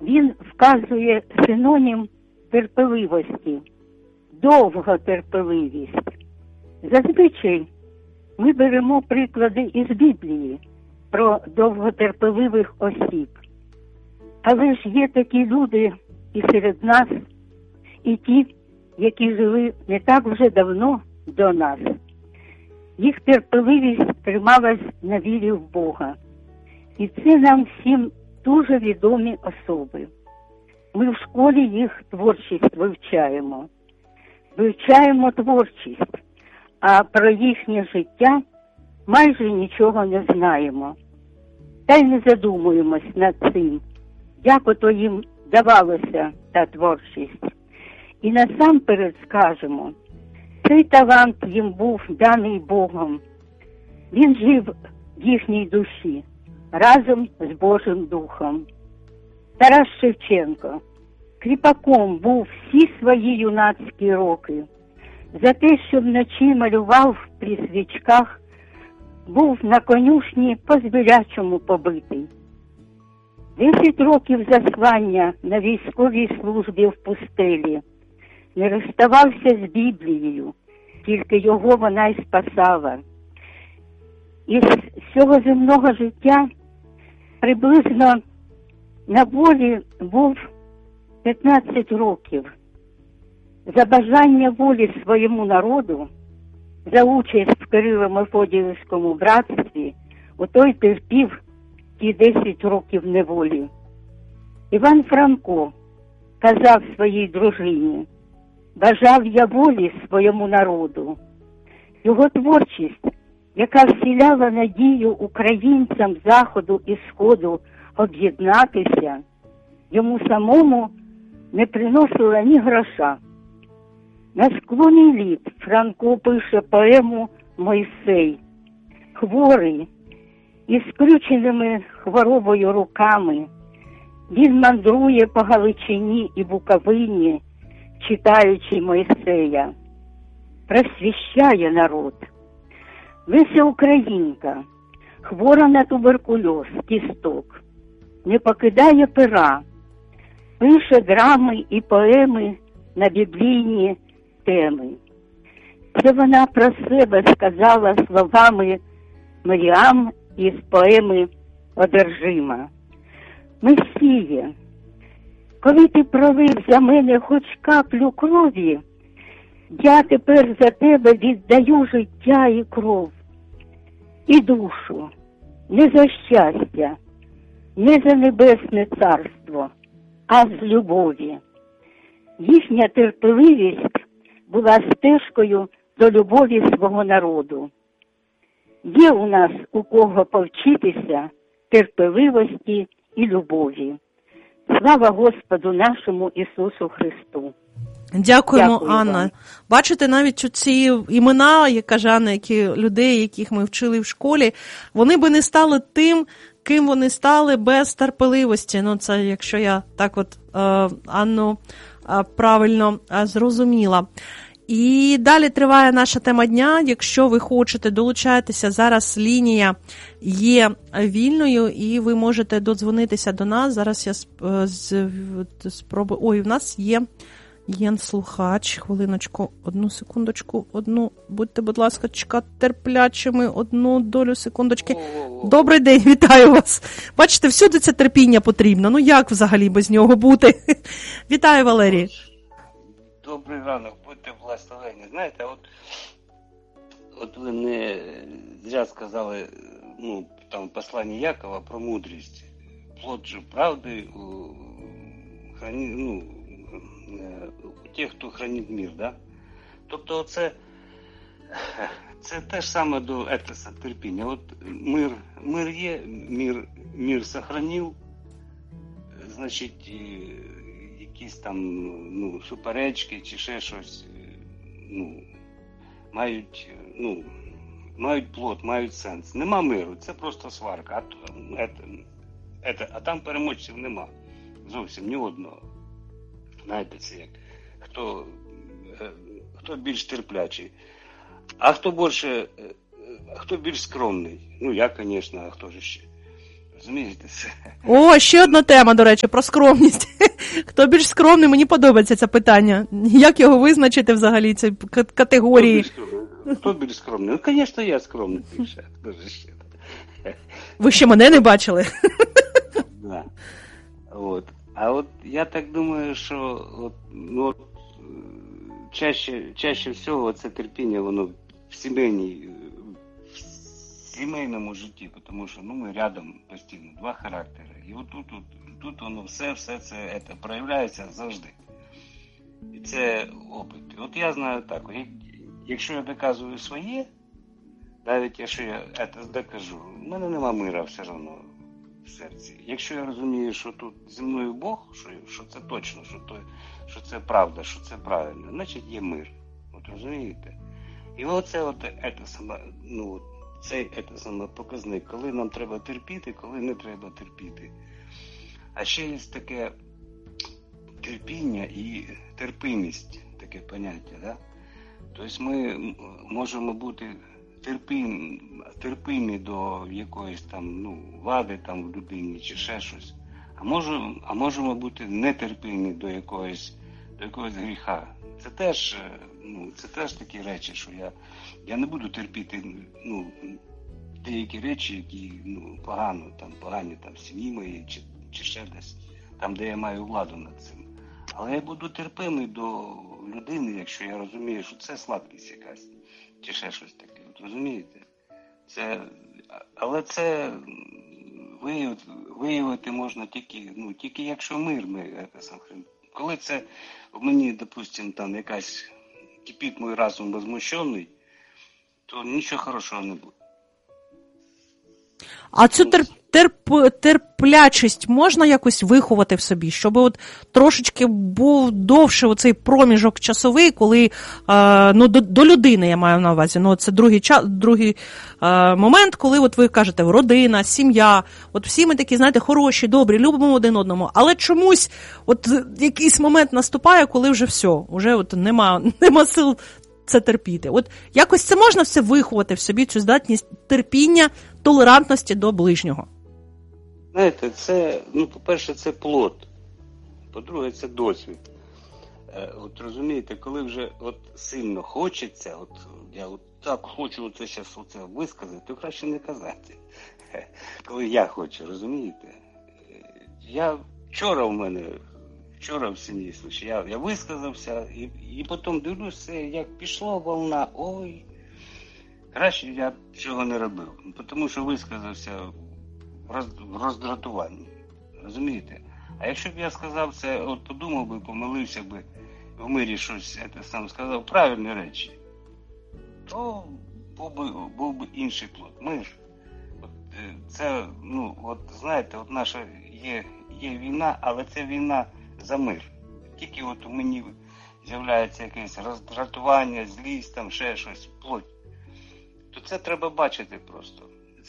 він вказує синонім терпеливості – довготерпеливість. Зазвичай ми беремо приклади із Біблії про довготерпеливих осіб. Але ж є такі люди і серед нас, і ті, які жили не так вже давно до нас. Їх терпеливість трималась на вірі в Бога. І це нам всім дуже відомі особи. Ми в школі їх творчість вивчаємо. Вивчаємо творчість, а про їхнє життя майже нічого не знаємо. Та й не задумуємось над цим, як ото їм давалося та творчість. І насамперед скажемо, цей талант їм був даний Богом. Він жив в їхній душі разом з Божим Духом. Тарас Шевченко кріпаком був всі свої юнацькі роки. За те, що вночі малював при свічках, був на конюшні по-звірячому побитий. 10 років заслання на військовій службі в пустелі. Не розставався з Біблією, тільки його вона й спасала. Із всього земного життя приблизно на волі був 15 років. За бажання волі своєму народу, за участь в Кирило-Мефодіївському братстві, отой терпів ті 10 років неволі. Іван Франко казав своїй дружині: «Бажав я волі своєму народу». Його творчість, яка вселяла надію українцям Заходу і Сходу об'єднатися, йому самому не приносила ні гроша. На склоні літ Франко пише поему «Мойсей». Хворий, із скрюченими хворобою руками, він мандрує по Галичині і Буковині, читаючи Мойсея. Просвіщає народ. Леся Українка, хвора на туберкульоз, кісток, не покидає пера, пише драми і поеми на біблійні теми. Це вона про себе сказала словами Маріам із поеми «Одержима». Месіє, коли ти пролив за мене хоч каплю крові, я тепер за тебе віддаю життя і кров. І душу, не за щастя, не за небесне царство, а з любові. Їхня терпеливість була стежкою до любові свого народу. Є у нас у кого повчитися терпеливості і любові. Слава Господу нашому Ісусу Христу! Дякуємо, Анна. Бачите, навіть ці імена, як каже Анна, які людей, яких ми вчили в школі, вони би не стали тим, ким вони стали без терпеливості. Ну, це якщо я так от Анну правильно зрозуміла. І далі триває наша тема дня. Якщо ви хочете долучатися, зараз лінія є вільною, і ви можете додзвонитися до нас. Зараз я спробую. Ой, в нас є слухач. Хвилиночку, одну секундочку, будьте, будь ласка, терплячими, одну долю секундочки. Добрий день, вітаю вас. Бачите, всюди це терпіння потрібно. Ну як взагалі без нього бути? Вітаю, Валерій. Добрий ранок, будьте благословені. Знаєте, от ви не зря сказали, там послання Якова про мудрість. Плод же правди у тих, хто хранить мир, да? Тобто це те ж саме до етоса, терпіння. От мир є, мир сохранив, значить, якісь там суперечки чи ще щось мають плод, мають сенс. Нема миру, це просто сварка. А там переможців нема. Зовсім ні одного. Знаєте, це як хто більш терплячий. А хто більш скромний? Ну, я, звісно, а хто ж ще? Розумієте? О, ще одна тема, до речі, про скромність. Хто більш скромний, мені подобається це питання. Як його визначити взагалі, ці категорії? Хто більш скромний? Ну, звісно, я скромний більше. Ви ще мене не бачили? Да. От. А от я так думаю, що чаще всього це терпіння, воно в сімейному житті, тому що ми рядом постійно, два характери. І от тут воно все це проявляється завжди. І це опит. От я знаю так, якщо я доказую своє, навіть якщо я це докажу, в мене нема мира все одно в серці. Якщо я розумію, що тут зі мною Бог, що це точно, що це правда, що це правильно, значить є мир. От розумієте? І оце саме показник, коли нам треба терпіти, коли не треба терпіти. А ще є таке терпіння і терпимість, таке поняття, да? Тобто ми можемо бути терпимі до якоїсь там, вади там в людині чи ще щось. А можемо бути нетерпимі до якогось гріха. Це теж такі речі, що я не буду терпіти, деякі речі, які, погані там в сім'ї моїй чи ще десь, там, де я маю владу над цим. Але я буду терпимий до людини, якщо я розумію, що це слабкість якась, чи ще щось таке. От розумієте? Але це виявити можна тільки якщо мир коли це в мені, допустим, там якась кипить мій разум возмущений, то нічого хорошого не буде. А цю терплячість можна якось виховати в собі, щоб от трошечки був довше оцей проміжок часовий, коли до людини я маю на увазі. Це другий момент, коли от ви кажете родина, сім'я, от всі ми такі, знаєте, хороші, добрі, любимо один одному, але чомусь от якийсь момент наступає, коли вже все, вже от нема сил це терпіти. От якось це можна все виховати в собі, цю здатність терпіння, толерантності до ближнього? Знаєте, це, по-перше, це плод. По-друге, це досвід. От розумієте, коли вже сильно хочеться, я так хочу зараз висказати, то краще не казати. Коли я хочу, розумієте? Вчора в сім'ї, я висказався, і потім дивлюся, як пішла волна, ой, краще я цього не робив, тому що висказався в роздратуванні, розумієте? А якщо б я сказав це, подумав би, помилився би, в мирі щось сказав, правильні речі, то був би інший плод. Ми ж, це, знаєте, наша є війна, але це війна за мир. Тільки у мені з'являється якесь роздратування, злість, там ще щось, плоть. То це треба бачити просто.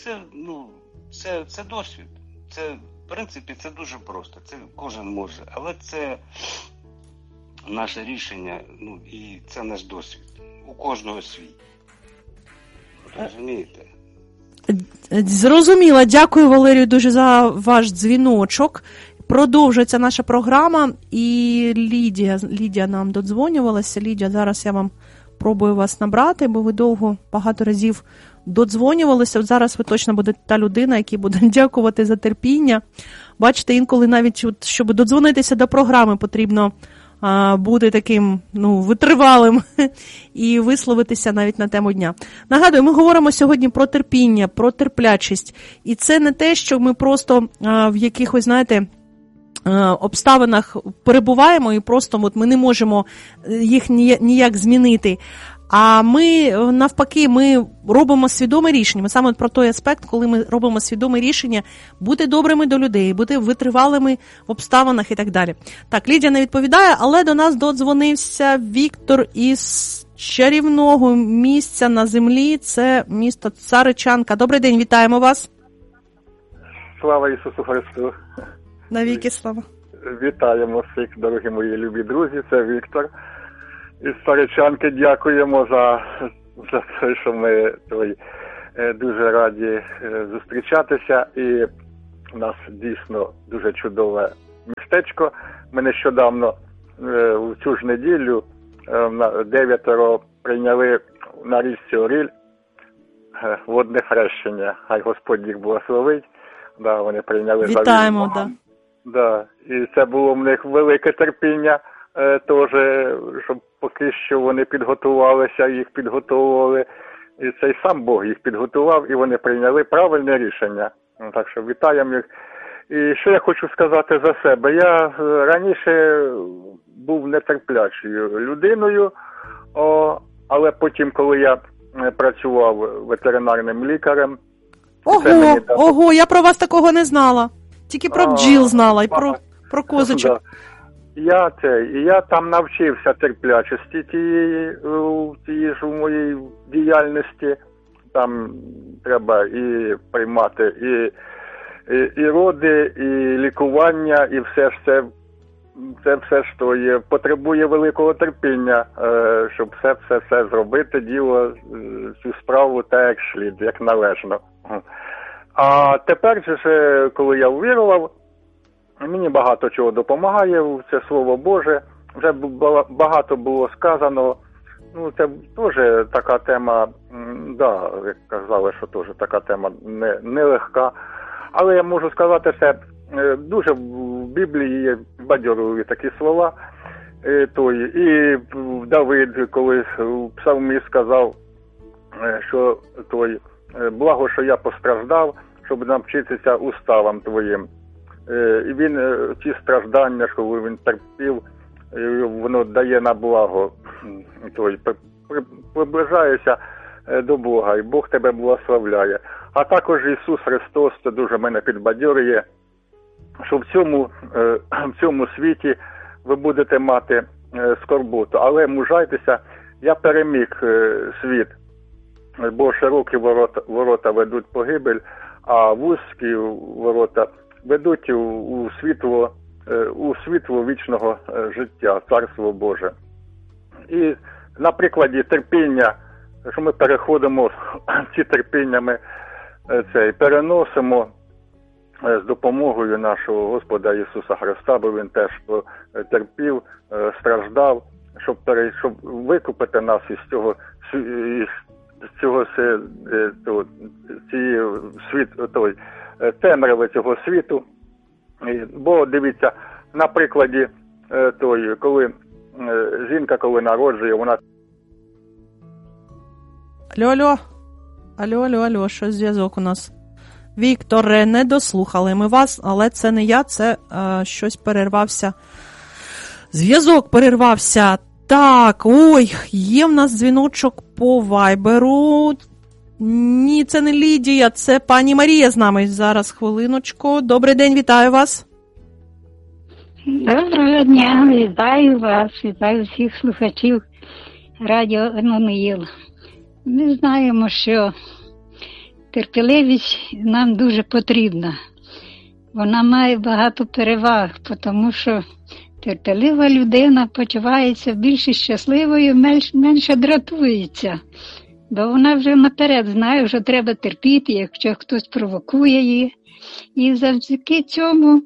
Це досвід. Це, в принципі, це дуже просто. Це кожен може. Але це наше рішення, і це наш досвід. У кожного свій. Розумієте? Зрозуміла. Дякую, Валерію, дуже за ваш дзвіночок. Продовжується наша програма, і Лідія нам додзвонювалася. Лідія, зараз я вам пробую вас набрати, бо ви багато разів додзвонювалися. От зараз ви точно будете та людина, якій буде дякувати за терпіння. Бачите, інколи навіть, щоб додзвонитися до програми, потрібно бути таким, витривалим і висловитися навіть на тему дня. Нагадую, ми говоримо сьогодні про терпіння, про терплячість. І це не те, що ми просто в якихось, знаєте, обставинах перебуваємо і просто ми не можемо їх ніяк змінити. А ми, навпаки, ми робимо свідоме рішення. Ми саме про той аспект, коли ми робимо свідоме рішення бути добрими до людей, бути витривалими в обставинах і так далі. Так, Лідія не відповідає, але до нас додзвонився Віктор із чарівного місця на землі. Це місто Царичанка. Добрий день, вітаємо вас. Слава Ісусу Христу. Навіки слава. Вітаємо всіх, дорогі мої любі друзі. Це Віктор із Царичанки. Дякуємо за те, що ми дуже раді зустрічатися. І У нас дійсно дуже чудове містечко. Ми нещодавно у цю ж неділю 9 прийняли на річці Оріль водне хрещення. Хай Господь їх благословить. Да, вони прийняли. Вітаємо, да. Да. І це було в них велике терпіння, теж, щоб поки що вони підготувалися, їх підготовували. І цей сам Бог їх підготував, і вони прийняли правильне рішення. Так що вітаємо їх. І що я хочу сказати за себе. Я раніше був нетерплячою людиною, але потім, коли я працював ветеринарним лікарем... Ого, я про вас такого не знала. Тільки про бджіл знала і про козочок. Да. Я там навчився терплячості тієї ж у моїй діяльності. Там треба і приймати і роди, і лікування, і все ж це все ж то є, потребує великого терпіння, щоб все зробити, діло, цю справу так як слід, як належно. А тепер же, коли я увірував, мені багато чого допомагає, це Слово Боже, вже багато було сказано. Ну, це теж така тема, да, як казали, що теж така тема нелегка. Але я можу сказати, це дуже в Біблії є бадьорові такі слова. І Давид, коли в псалмі сказав, що благо, що я постраждав, щоб навчитися уставам твоїм. І він ті страждання, що він терпів, воно дає на благо. Приближаєшся до Бога, і Бог тебе благословляє. А також Ісус Христос, це дуже мене підбадьорює, що в цьому світі ви будете мати скорботу. Але мужайтеся, я переміг світ, бо широкі ворота ведуть погибель, а вузькі ворота ведуть у світло вічного життя, Царство Боже. І на прикладі терпіння, що ми переходимо ці терпіння, ми переносимо з допомогою нашого Господа Ісуса Христа, бо Він теж терпів, страждав, щоб викупити нас із темряви цього світу. Бо дивіться, на прикладі коли жінка, коли народжує, вона... Алло, що зв'язок у нас? Вікторе, не дослухали ми вас, але це не я, це щось перервався. Зв'язок перервався. Так, є в нас дзвіночок по вайберу. Ні, це не Лідія, це пані Марія з нами. Зараз, хвилиночку. Добрий день, вітаю вас. Доброго дня, вітаю вас, вітаю всіх слухачів радіо Еммануїл. Ми знаємо, що терпеливість нам дуже потрібна. Вона має багато переваг, тому що терпелива людина почувається більш щасливою, менше дратується. Бо вона вже наперед знає, що треба терпіти, якщо хтось провокує її. І завдяки цьому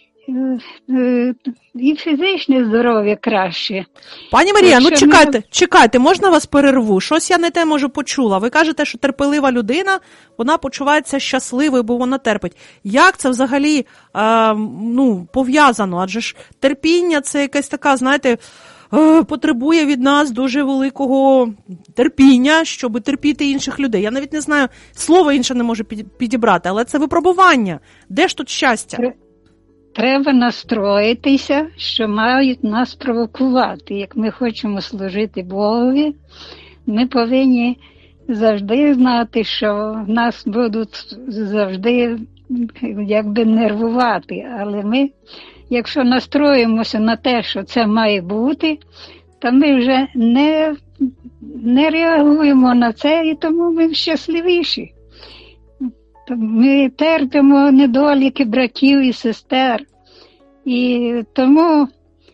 і фізичне здоров'я краще. Пані Марія, чекайте, можна вас перерву? Щось я не те, може, почула. Ви кажете, що терпелива людина, вона почувається щасливою, бо вона терпить. Як це взагалі пов'язано? Адже ж терпіння – це якась така, знаєте, потребує від нас дуже великого терпіння, щоб терпіти інших людей. Я навіть не знаю, слово інше не можу підібрати, але це випробування. Де ж тут щастя? Треба настроїтися, що мають нас провокувати. Як ми хочемо служити Богові, ми повинні завжди знати, що нас будуть завжди якби нервувати. Але ми, якщо настроїмося на те, що це має бути, то ми вже не реагуємо на це, і тому ми щасливіші. Ми терпимо недоліки братів і сестер, і тому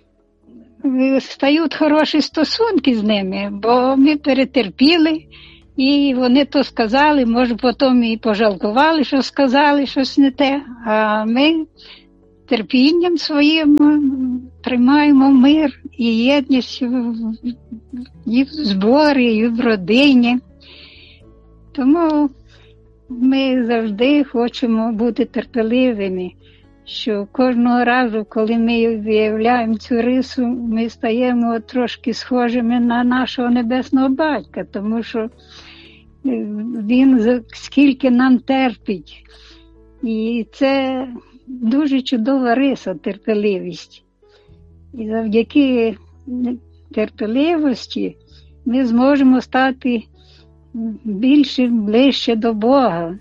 стають хороші стосунки з ними, бо ми перетерпіли І вони то сказали, може потім і пожалкували, що сказали щось не те, а ми терпінням своїм приймаємо мир і єдність і в зборі, і в родині. Тому ми завжди хочемо бути терпеливими, що кожного разу, коли ми виявляємо цю рису, ми стаємо трошки схожими на нашого Небесного Батька, тому що Він скільки нам терпить. І це дуже чудова риса, терпеливість. І завдяки терпеливості ми зможемо стати більше, ближче до Бога.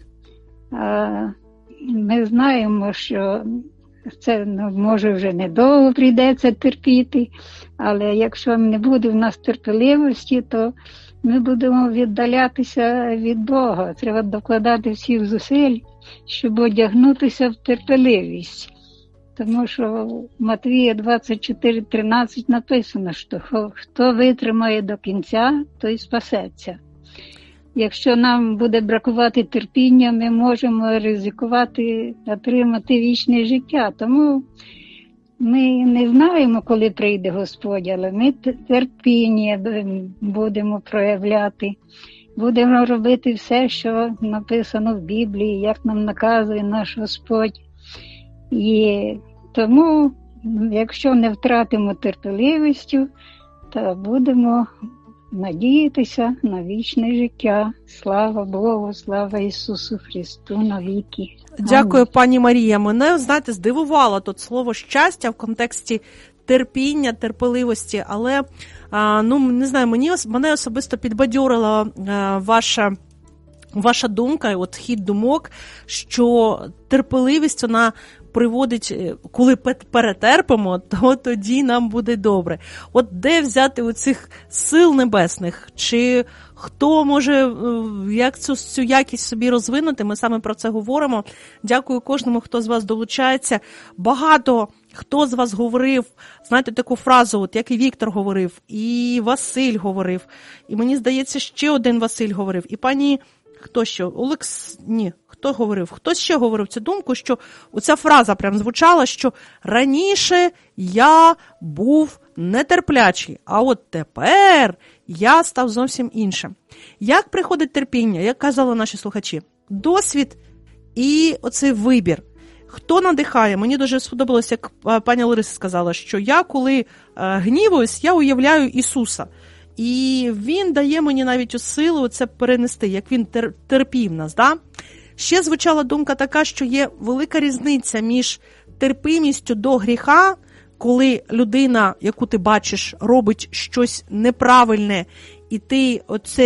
Ми знаємо, що це, може, вже недовго прийдеться терпіти, але якщо не буде в нас терпеливості, то ми будемо віддалятися від Бога. Треба докладати всіх зусиль, щоб одягнутися в терпеливість. Тому що в Матвія 24:13 написано, що хто витримає до кінця, той спасеться. Якщо нам буде бракувати терпіння, ми можемо ризикувати отримати вічне життя. Тому ми не знаємо, коли прийде Господь, але ми терпіння будемо проявляти. Будемо робити все, що написано в Біблії, як нам наказує наш Господь. І тому, якщо не втратимо терпеливістю, то будемо надіятися на вічне життя. Слава Богу, слава Ісусу Христу навіки. Дякую, пані Марія. Мене, знаєте, здивувало тут слово «щастя» в контексті терпіння, терпеливості, але, не знаю, мене особисто підбадьорила ваша думка, от хід думок, що терпеливість, вона приводить, коли перетерпимо, то тоді нам буде добре. От де взяти оцих сил небесних? Чи хто може, як цю якість собі розвинути? Ми саме про це говоримо. Дякую кожному, хто з вас долучається. Багато хто з вас говорив, знаєте, таку фразу, от як і Віктор говорив, і Василь говорив, і мені здається, ще один Василь говорив, і пані хто ще? Хто говорив? Хтось ще говорив цю думку, що оця фраза прям звучала, що раніше я був нетерплячий, а от тепер я став зовсім іншим. Як приходить терпіння, як казали наші слухачі? Досвід і оцей вибір. Хто надихає? Мені дуже сподобалося, як пані Лариса сказала, що я, коли гнівуюсь, я уявляю Ісуса. І Він дає мені навіть у силу це перенести, як Він терпів нас. Да? Ще звучала думка така, що є велика різниця між терпимістю до гріха, коли людина, яку ти бачиш, робить щось неправильне, і ти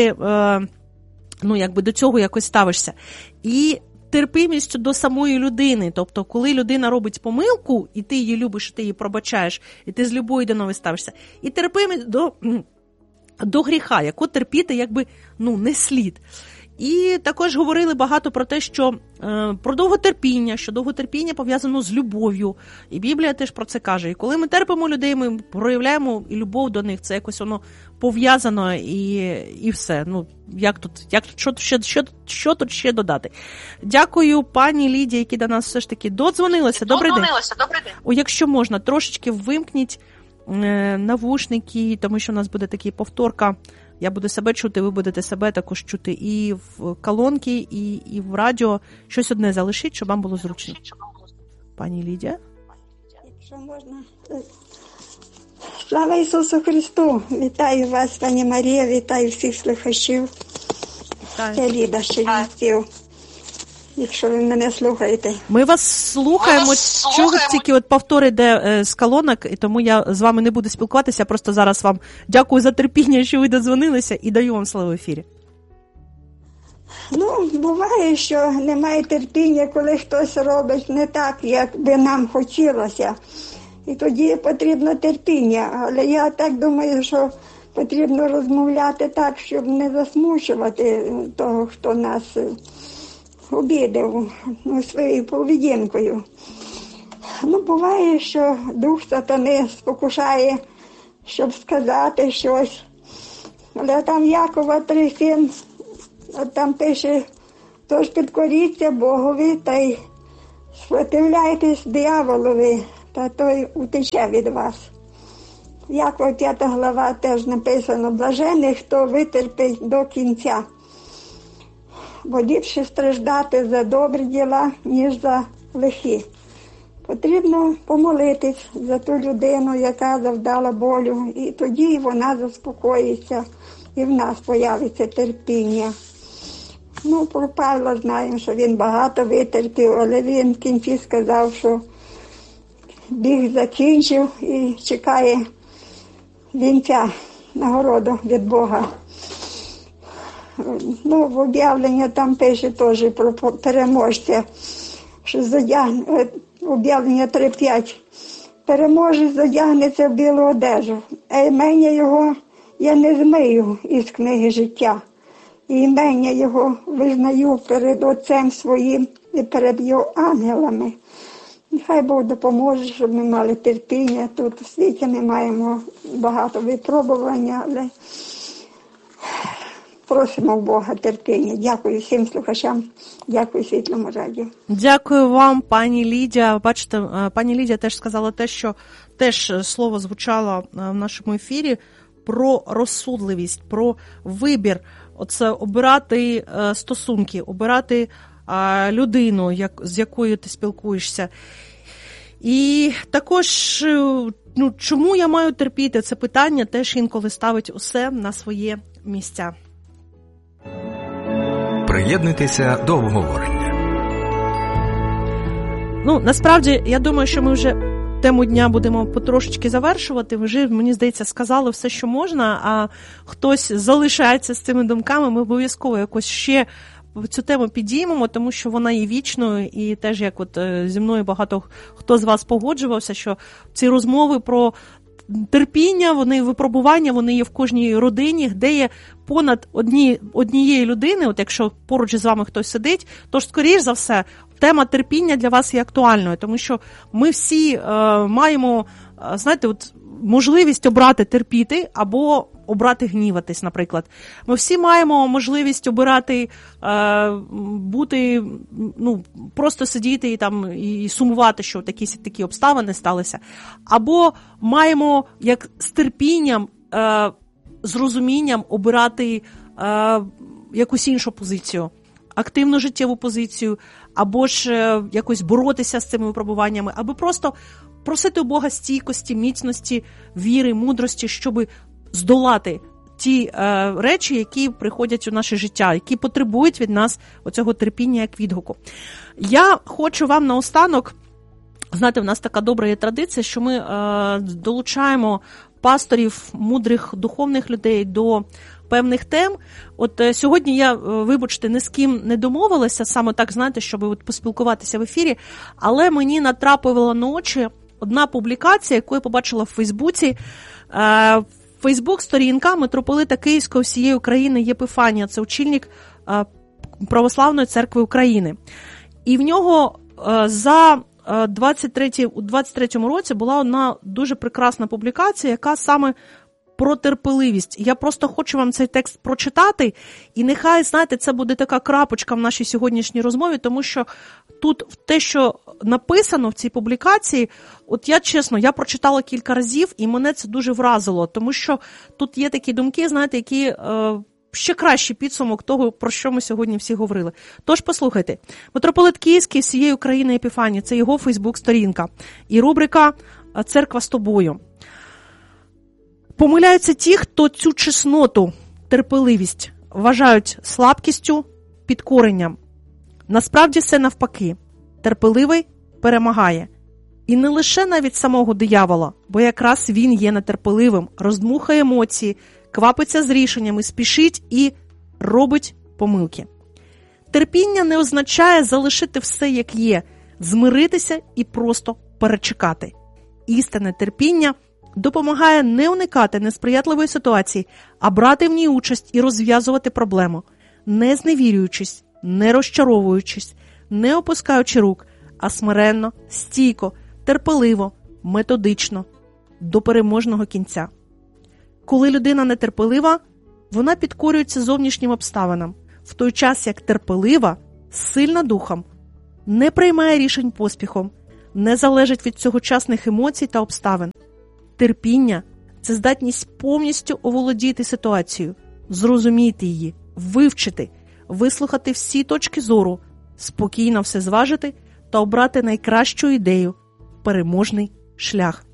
до цього якось ставишся. І терпимістю до самої людини. Тобто, коли людина робить помилку, і ти її любиш, і ти її пробачаєш, і ти з любов'ю до неї ставишся. І терпимість до гріха, яку терпіти не слід. І також говорили багато про те, що про довготерпіння, що довготерпіння пов'язано з любов'ю. І Біблія теж про це каже. І коли ми терпимо людей, ми проявляємо і любов до них. Це якось воно пов'язано і все. Що тут ще додати? Дякую пані Лідії, які до нас все ж таки додзвонилися. Добрий день. Якщо можна, трошечки вимкніть навушники, тому що у нас буде така повторка. Я буду себе чути, ви будете себе також чути і в колонки, і в радіо. Щось одне залишіть, щоб вам було зручно. Пані Лідія? Якщо можна. Слава Ісусу Христу! Вітаю вас, пані Марія, вітаю всіх слухачів. Це Ліда Щербівців. Якщо ви мене слухаєте. Ми вас слухаємо. Чого тільки повтор іде з колонок, і тому я з вами не буду спілкуватися. Просто зараз вам дякую за терпіння, що ви додзвонилися, і даю вам слово в ефірі. Буває, що немає терпіння, коли хтось робить не так, як би нам хотілося. І тоді потрібно терпіння. Але я так думаю, що потрібно розмовляти так, щоб не засмучувати того, хто нас обідав своєю поведінкою. Буває, що дух сатани спокушає, щоб сказати щось. Але там Якова 3:7 От там пише, тож підкоріться Богові та й спротивляйтесь дияволові, та той утече від вас. Якова 5 глава теж написано, блажений, хто витерпить до кінця. Бо ліпше страждати за добрі діла, ніж за лихі. Потрібно помолитись за ту людину, яка завдала болю, і тоді вона заспокоїться, і в нас появиться терпіння. Ну, про Павла знаємо, що він багато витерпів, але він в кінці сказав, що біг закінчив і чекає вінця, нагороду від Бога. Ну, в об'явленні там пише теж про переможця, що об'явлення 3:5. Переможець задягнеться в білу одежу, а імення його я не змию із книги життя. І імення його визнаю перед Отцем своїм і перед його ангелами. Нехай Бог допоможе, щоб ми мали терпіння. Тут у світі ми маємо багато випробування, але просимо Бога терпіння. Дякую всім слухачам, дякую Світлому радіо. Дякую вам, пані Лідія. Бачите, пані Лідія теж сказала те, що теж слово звучало в нашому ефірі про розсудливість, про вибір. Оце обирати стосунки, обирати людину, з якою ти спілкуєшся. І також, чому я маю терпіти? Це питання теж інколи ставить усе на своє місця. Приєднуйтеся до обговорення. Насправді, я думаю, що ми вже тему дня будемо потрошечки завершувати. Ви вже, мені здається, сказали все, що можна, а хтось залишається з цими думками. Ми обов'язково якось ще цю тему підіймемо, тому що вона є вічною, і теж, як от зі мною багато хто з вас погоджувався, що ці розмови про терпіння, вони випробування, вони є в кожній родині, де є понад однієї людини, от якщо поруч з вами хтось сидить, то ж, скоріш за все, тема терпіння для вас є актуальною, тому що ми всі маємо, знаєте, от можливість обрати терпіти або обрати гніватись, наприклад. Ми всі маємо можливість обирати бути, просто сидіти і сумувати, що такі обставини сталися. Або маємо, як з терпінням, з розумінням обирати якусь іншу позицію, активну життєву позицію, або ж якось боротися з цими випробуваннями, або просто просити у Бога стійкості, міцності, віри, мудрості, щоб здолати ті речі, які приходять у наше життя, які потребують від нас оцього терпіння як відгуку. Я хочу вам наостанок, знаєте, в нас така добра є традиція, що ми долучаємо пасторів, мудрих духовних людей до певних тем. От сьогодні я, вибачте, ні з ким не домовилася, саме так, знаєте, щоб поспілкуватися в ефірі, але мені натрапила на очі одна публікація, яку я побачила в Фейсбуці. Фейсбук-сторінка митрополита Київського всієї України Єпифанія, це очільник Православної церкви України. І в нього у 23-му році була одна дуже прекрасна публікація, яка саме про терпеливість. Я просто хочу вам цей текст прочитати, і нехай, знаєте, це буде така крапочка в нашій сьогоднішній розмові, тому що тут те, що написано в цій публікації, от я чесно, я прочитала кілька разів, і мене це дуже вразило, тому що тут є такі думки, знаєте, які ще кращий підсумок того, про що ми сьогодні всі говорили. Тож послухайте. Митрополит Київський всієї України Епіфанія, це його Фейсбук-сторінка, і рубрика «Церква з тобою». Помиляються ті, хто цю чесноту, терпеливість вважають слабкістю, підкоренням. Насправді все навпаки. Терпеливий перемагає. І не лише навіть самого диявола, бо якраз він є нетерпеливим, роздмухає емоції, квапиться з рішеннями, спішить і робить помилки. Терпіння не означає залишити все як є, змиритися і просто перечекати. Істинне терпіння допомагає не уникати несприятливої ситуації, а брати в ній участь і розв'язувати проблему, не зневірюючись, не розчаровуючись, не опускаючи рук, а смиренно, стійко, терпеливо, методично, до переможного кінця. Коли людина нетерпелива, вона підкорюється зовнішнім обставинам, в той час як терпелива, сильна духом, не приймає рішень поспіхом, не залежить від цьогочасних емоцій та обставин. Терпіння – це здатність повністю оволодіти ситуацією, зрозуміти її, вивчити, вислухати всі точки зору, спокійно все зважити та обрати найкращу ідею – переможний шлях.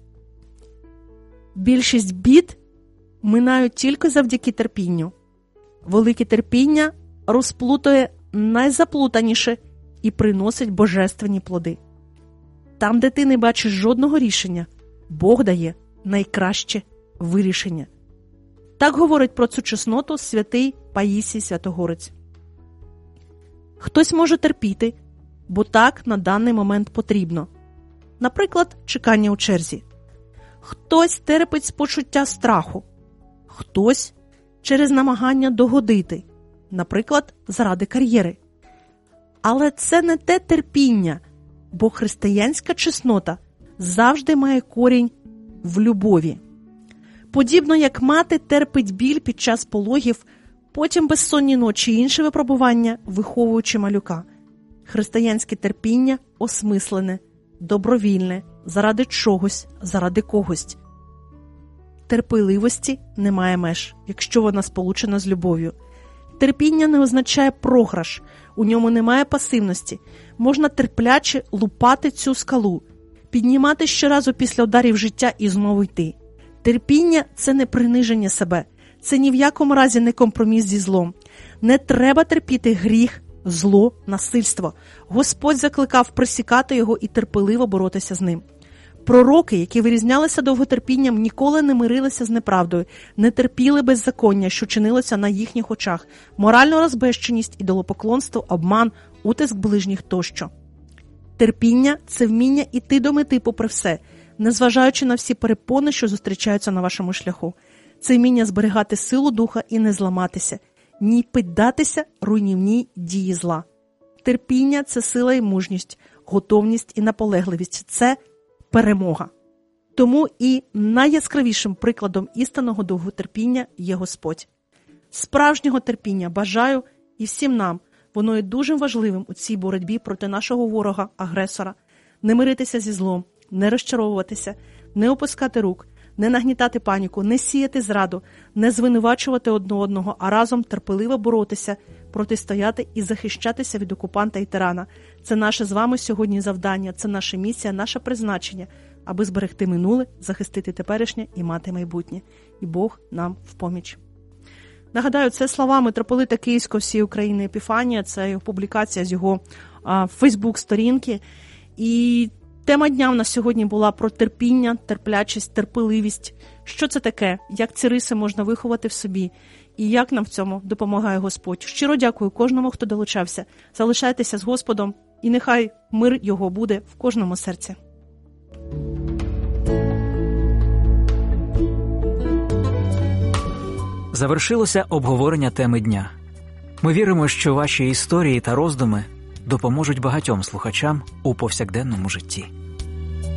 Більшість бід минають тільки завдяки терпінню. Велике терпіння розплутує найзаплутаніше і приносить божественні плоди. Там, де ти не бачиш жодного рішення, Бог дає найкраще вирішення. Так говорить про цю чесноту святий Паїсій Святогорець. Хтось може терпіти, бо так на даний момент потрібно. Наприклад, чекання у черзі. Хтось терпить з почуття страху. Хтось через намагання догодити. Наприклад, заради кар'єри. Але це не те терпіння, бо християнська чеснота завжди має корінь в любові. Подібно як мати терпить біль під час пологів, потім безсонні ночі і інші випробування, виховуючи малюка. Християнське терпіння осмислене, добровільне, заради чогось, заради когось. Терпеливості немає меж, якщо вона сполучена з любов'ю. Терпіння не означає програш, у ньому немає пасивності. Можна терпляче лупати цю скалу, піднімати щоразу після ударів життя і знову йти. Терпіння – це не приниження себе, це ні в якому разі не компроміс зі злом. Не треба терпіти гріх, зло, насильство. Господь закликав присікати його і терпеливо боротися з ним. Пророки, які вирізнялися довготерпінням, ніколи не мирилися з неправдою, не терпіли беззаконня, що чинилося на їхніх очах, моральну розбещеність, ідолопоклонство, обман, утиск ближніх тощо. Терпіння – це вміння іти до мети попри все, незважаючи на всі перепони, що зустрічаються на вашому шляху. Це вміння зберігати силу духа і не зламатися, ні піддатися руйнівній дії зла. Терпіння – це сила і мужність, готовність і наполегливість – це перемога. Тому і найяскравішим прикладом істинного довготерпіння є Господь. Справжнього терпіння бажаю і всім нам. Воно є дуже важливим у цій боротьбі проти нашого ворога, агресора. Не миритися зі злом, не розчаровуватися, не опускати рук, не нагнітати паніку, не сіяти зраду, не звинувачувати одне одного, а разом терпеливо боротися, протистояти і захищатися від окупанта і тирана. Це наше з вами сьогодні завдання, це наша місія, наше призначення, аби зберегти минуле, захистити теперішнє і мати майбутнє. І Бог нам в поміч. Нагадаю, це слова митрополита Київського всієї України Епіфанія, це його публікація з його Фейсбук-сторінки. І тема дня в нас сьогодні була про терпіння, терплячість, терпеливість. Що це таке? Як ці риси можна виховати в собі? І як нам в цьому допомагає Господь? Щиро дякую кожному, хто долучався. Залишайтеся з Господом, і нехай мир Його буде в кожному серці. Завершилося обговорення теми дня. Ми віримо, що ваші історії та роздуми допоможуть багатьом слухачам у повсякденному житті.